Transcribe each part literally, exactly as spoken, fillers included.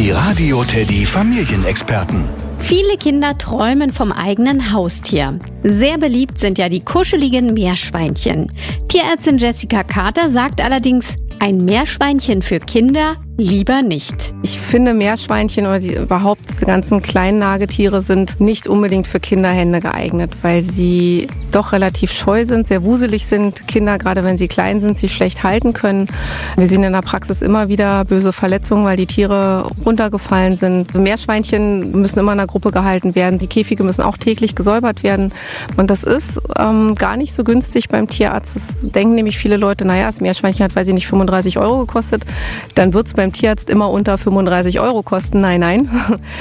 Die Radio Teddy Familienexperten. Viele Kinder träumen vom eigenen Haustier. Sehr beliebt sind ja die kuscheligen Meerschweinchen. Tierärztin Jessica Carter sagt allerdings, ein Meerschweinchen für Kinder lieber nicht. Ich finde, Meerschweinchen oder die, überhaupt diese ganzen kleinen Nagetiere sind nicht unbedingt für Kinderhände geeignet, weil sie doch relativ scheu sind, sehr wuselig sind. Kinder, gerade wenn sie klein sind, sie schlecht halten können. Wir sehen in der Praxis immer wieder böse Verletzungen, weil die Tiere runtergefallen sind. Meerschweinchen müssen immer in einer Gruppe gehalten werden. Die Käfige müssen auch täglich gesäubert werden. Und das ist ähm, gar nicht so günstig beim Tierarzt. Das denken nämlich viele Leute, naja, das Meerschweinchen hat, weiß ich nicht, fünfunddreißig Euro gekostet. Dann wird es beim Tierarzt immer unter fünfunddreißig Euro kosten. Nein, nein.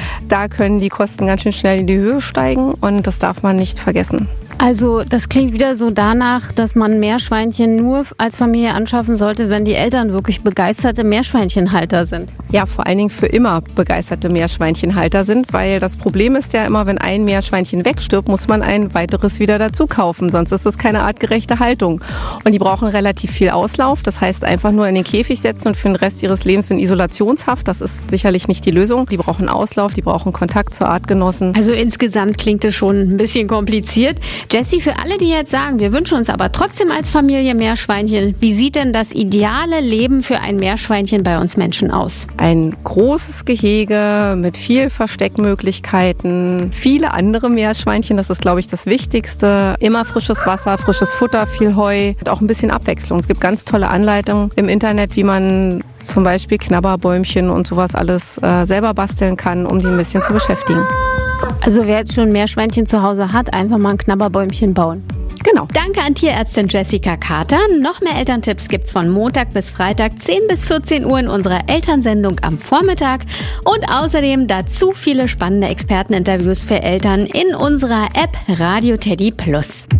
Da können die Kosten ganz schön schnell in die Höhe steigen und das darf man nicht vergessen. Also das klingt wieder so danach, dass man Meerschweinchen nur als Familie anschaffen sollte, wenn die Eltern wirklich begeisterte Meerschweinchenhalter sind. Ja, vor allen Dingen für immer begeisterte Meerschweinchenhalter sind, weil das Problem ist ja immer, wenn ein Meerschweinchen wegstirbt, muss man ein weiteres wieder dazu kaufen, sonst ist das keine artgerechte Haltung. Und die brauchen relativ viel Auslauf, das heißt einfach nur in den Käfig setzen und für den Rest ihres Lebens in Isolationshaft, das ist sicherlich nicht die Lösung. Die brauchen Auslauf, die brauchen Kontakt zu Artgenossen. Also insgesamt klingt es schon ein bisschen kompliziert. Jessie, für alle, die jetzt sagen, wir wünschen uns aber trotzdem als Familie Meerschweinchen, wie sieht denn das ideale Leben für ein Meerschweinchen bei uns Menschen aus? Ein großes Gehege mit viel Versteckmöglichkeiten, viele andere Meerschweinchen, das ist, glaube ich, das Wichtigste. Immer frisches Wasser, frisches Futter, viel Heu und auch ein bisschen Abwechslung. Es gibt ganz tolle Anleitungen im Internet, wie man zum Beispiel Knabberbäumchen und sowas alles äh, selber basteln kann, um die ein bisschen zu beschäftigen. Also wer jetzt schon ein Meerschweinchen zu Hause hat, einfach mal ein Knabberbäumchen bauen. Genau. Danke an Tierärztin Jessica Carter. Noch mehr Elterntipps gibt's von Montag bis Freitag zehn bis vierzehn Uhr in unserer Elternsendung am Vormittag. Und außerdem dazu viele spannende Experteninterviews für Eltern in unserer App Radio Teddy Plus.